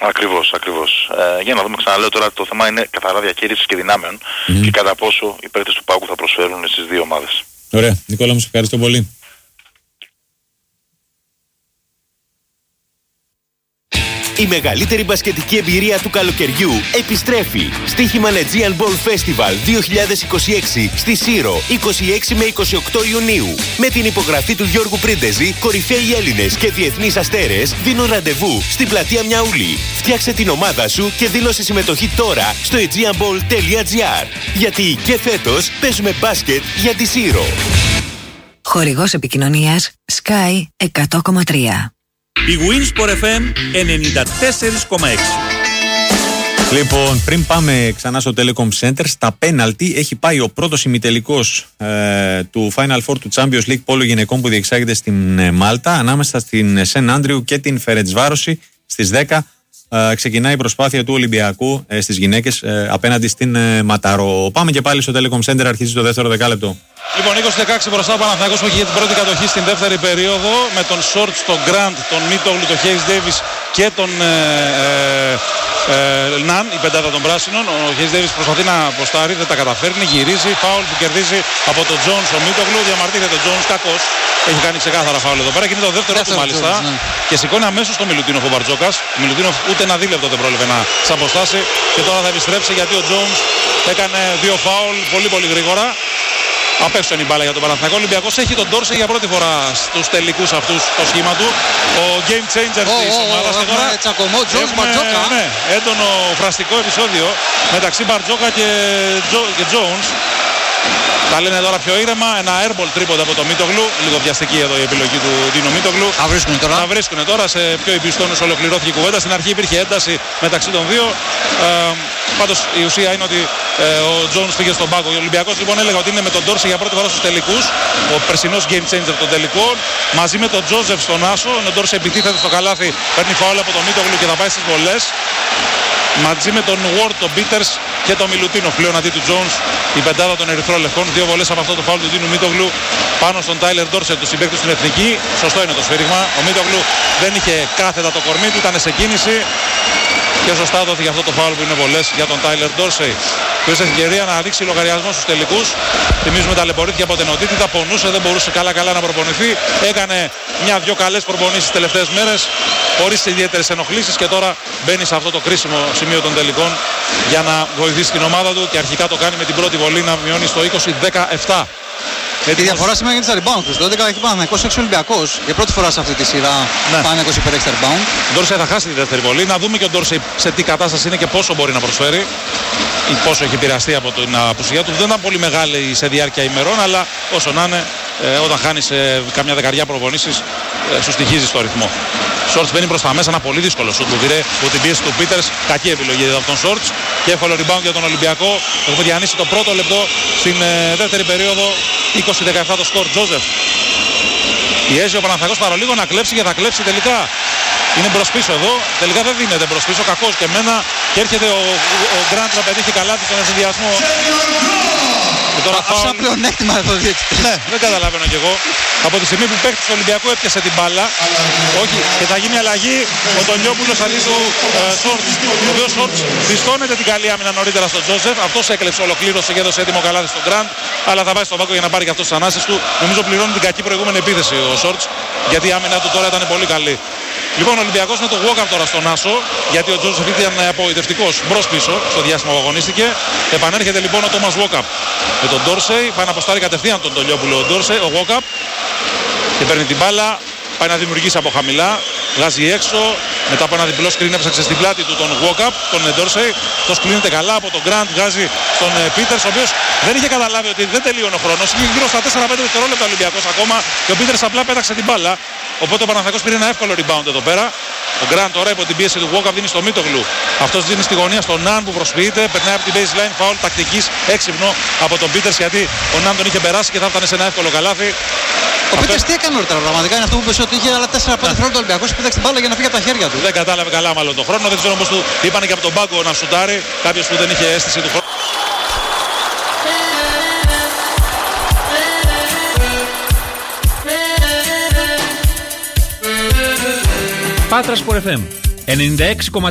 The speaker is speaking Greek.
Ακριβώς. Για να δούμε, ξαναλέω τώρα, το θέμα είναι καθαρά διαχείρισης και δυνάμεων και κατά πόσο οι παίκτες του ΠΑΟΚ θα προσφέρουν στις δύο ομάδες. Ωραία. Νικόλα, μου σε ευχαριστώ πολύ. Η μεγαλύτερη μπασκετική εμπειρία του καλοκαιριού επιστρέφει. Στοίχημα Aegean Ball Festival 2026 στη Σύρο, 26 με 28 Ιουνίου. Με την υπογραφή του Γιώργου Πρίντεζη, κορυφαίοι Έλληνες και διεθνείς αστέρες δίνουν ραντεβού στην πλατεία Μιαούλη. Φτιάξε την ομάδα σου και δήλωσε συμμετοχή τώρα στο aegeanball.gr. Γιατί και φέτος παίζουμε μπάσκετ για τη Σύρο. Χορηγός επικοινωνίας Sky 100,3. Η Winsport FM 94,6. Λοιπόν, πριν πάμε ξανά στο Telecom Center, στα πέναλτι έχει πάει ο πρώτος ημιτελικός του Final Four του Champions League πόλο γυναικών που διεξάγεται στην Μάλτα, ανάμεσα στην Σεν Άντριου και την Φερεντσβάρωση στις 10. Ξεκινάει η προσπάθεια του Ολυμπιακού στις γυναίκες απέναντι στην Ματαρό. Πάμε και πάλι στο Telecom Center, αρχίζει το δεύτερο δεκάλεπτο. Λοιπόν, 20-16 μπροστά ο Παναθηναϊκός που έχει για την πρώτη κατοχή στην δεύτερη περίοδο με τον Σόρτς, τον Γκραντ, τον Μίτογλου, τον Χέις Ντέιβις και τον Ναν, η πεντάδα των πράσινων. Ο Χέις Ντέιβις προσπαθεί να αποστάρει, δεν τα καταφέρνει, γυρίζει, φάουλ που κερδίζει από τον Τζόνς ο Μίτογλου, διαμαρτύρεται ο Τζόνς, κακός. Έχει κάνει ξεκάθαρα φάουλ εδώ πέρα και είναι το δεύτερο του μάλιστα. Και σηκώνει αμέσως τον Μιλουτίνοφ ο Μπαρτζόκας. Ο Μιλουτίνοφ ούτε ένα δίλεπτο δεν πρόλαβε να ξαποστάσει και τώρα θα επιστρέψει γιατί ο Τζόνς έκανε δύο φάουλ πολύ γρήγορα. Απέξω η μπάλα για τον Παναθηναϊκό. Ο Ολυμπιακός έχει τον Ντόρσεϊ για πρώτη φορά στους τελικούς αυτούς το σχήμα του. Ο game changer της ομάδας. Και τώρα έχουμε έντονο φραστικό επεισόδιο μεταξύ Μπαρτζόκα και Jones. Τα λένε τώρα πιο ήρεμα, ένα airball τρίποντα από το Μίτογλου. Λίγο βιαστική εδώ η επιλογή του Ντίνο Μίτογλου. Θα βρίσκουν τώρα σε πιο υπηστώνους, ολοκληρώθηκε η κουβέντα. Στην αρχή υπήρχε ένταση μεταξύ των δύο. Πάντως η ουσία είναι ότι ο Jones πήγε στον πάγκο. Ο Ολυμπιακός λοιπόν έλεγα ότι είναι με τον Ντόρσεϊ για πρώτη φορά στους τελικούς. Ο περσινός game changer των τελικών. Μαζί με τον Τζόζεφ στον Άσο. Ο Ντόρσεϊ επιτίθεται στο καλάθι, παίρνει φάουλ από τον Μίτογλου και θα πάει στις βολές. Μαζί με τον Ward, τον Peters και τον Μιλουτίνοφ πλέον αντί του Jones, η πεντάδα των ερυθρόλευκων. Δύο βολές από αυτό το φάουλ του Ντίνου Μίτογλου πάνω στον Τάιλερ Ντόρσεϊ, του συμπαίκτη στην εθνική. Σωστό είναι το σφύριγμα. Ο Μίτογλου δεν είχε κάθετα το κορμί του, ήταν σε κίνηση και σωστά δόθηκε αυτό το φάουλ που είναι βολές για τον Τάιλερ Ντόρσεϊ. Που είχε ευκαιρία να ρίξει λογαριασμό στους τελικούς. Θυμίζουμε ταλαιπωρήθηκε από την οτίτητα, πονούσε, δεν μπορούσε καλά να προπονηθεί. Έκανε μια-δυο καλές προπονήσεις τις τελευταίες μέρες, χωρίς ιδιαίτερες ενοχλήσεις και τώρα μπαίνει σε αυτό το κρίσιμο σημείο των τελικών για να βοηθήσει την ομάδα του και αρχικά το κάνει με την πρώτη βολή να μειώνει στο 20-17. Η διαφορά σήμερα γίνεται στα rebound τους. Το 11 έχει Παναθηναϊκός, 6 Ολυμπιακός. Για πρώτη φορά σε αυτή τη σειρά Παναθηναϊκός υπέρ 6 rebound. Ο Ντόρσεϊ θα χάσει τη δεύτερη βολή. Να δούμε και ο Ντόρσεϊ σε τι κατάσταση είναι και πόσο μπορεί να προσφέρει. Ή πόσο έχει επηρεαστεί από την απουσία του. Δεν ήταν πολύ μεγάλη σε διάρκεια ημερών, αλλά όσο να είναι, όταν χάνεις καμιά δεκαριά προπονήσεις, σου στοιχίζει στο ρυθμό. Σόρτς μπαίνει προς τα μέσα, ένα πολύ δύσκολο σουτ που πήρε από την πίεση του Πίτερς. Κακή επιλογή από τον Σόρτς και εύκολο rebound για τον Ολυμπιακό. Έχουμε διανύσει το πρώτο λεπτό στην δεύτερη περίοδο. 20-17 το σκορ. Τζόζεφ πιέζει ο Παναθηναϊκός παρολίγο να κλέψει και θα κλέψει τελικά. Είναι μπρος πίσω εδώ. Τελικά δεν δίνεται μπρος πίσω. Κακός και εμένα. Και έρχεται ο Γκραντ να πετύχει καλά του τον ενθουσιασμό. Και τώρα αυτό είναι πλεονέκτημα εδώ διαιτητής. Ναι, δεν καταλαβαίνω κι εγώ. Από τη στιγμή που παίκτης του Ολυμπιακού έπιασε την μπάλα, όχι, και θα γίνει αλλαγή, ο Τολιόπουλος αντί του Σόρτς. Ο οποίος Σόρτς πιστώνεται την καλή άμυνα νωρίτερα στον Τζόζεφ. Αυτός έκλεψε, ολοκλήρωσε και έδωσε έτοιμο καλάδι στον Γκραντ. Αλλά θα πάει στον πάγκο για να πάρει και αυτός τις ανάσες του. Νομίζω πληρώνει την κακή προηγούμενη επίθεση ο Σόρτς, γιατί η άμυνα του τώρα ήταν πολύ καλή. Λοιπόν, ο Ολυμπιακός με το walk-up τώρα στον Άσο, γιατί ο Τζόζεφ ήταν απογοητευτικός μπρος πίσω στο διάστημα που αγωνίστηκε. Επανέρχεται λοιπόν ο Τόμας Walk-up με τον Ντόρσεϊ, πάει να αποστάρει κατευθείαν τον Τολιόπουλο ο Ντόρσεϊ, ο walk-up και παίρνει την μπάλα, πάει να δημιουργήσει από χαμηλά, βγάζει έξω, μετά από ένα διπλό σκριν έψαξε στην πλάτη του τον walk-up, τον Ντόρσεϊ, το σκρίνεται καλά από τον Γκραντ, βγάζει στον Πίτερς, ο οποίος δεν είχε καταλάβει ότι δεν τελείωνε ο χρόνος, είχε γύρω στα 4-5 δευτερόλεπτα Ολυμπιακός ακόμα και ο Πίτερς απλά πέταξε την μπάλα. Οπότε ο Παναθηναϊκός πήρε ένα εύκολο rebound εδώ πέρα. Ο Γκραντ τώρα υπό την πίεση του walk-up δίνει στο Μίτογλου. Αυτός δίνει στη γωνία στον Ναν που προσποιείται. Περνάει από την baseline, foul τακτικής, έξυπνο από τον Πίτερς γιατί ο Ναν τον είχε περάσει και θα έφτανε σε ένα εύκολο καλάθι. Ο Πίτερς τι έκανε νωρίτερα πραγματικά, είναι αυτό που είπε ότι είχε άλλα 4-5 χρόνια ο Ολυμπιακός που πέταξε την μπάλα για να φύγει από τα χέρια του. Δεν κατάλαβε καλά μάλλον τον χρόνο. Δεν ξέρω πώς του είπανε και από τον πάγκο να σουτάρει. Κάποιος που δεν είχε αίσθηση του χρόνου. Πάτρα Sport FM 96,4